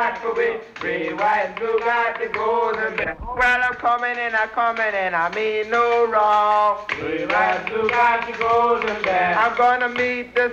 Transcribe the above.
Rockaway. Red, white, blue, got the golden bell. Well, I'm coming and I mean no wrong. Red, white, blue, got the golden bell. I'm gonna meet the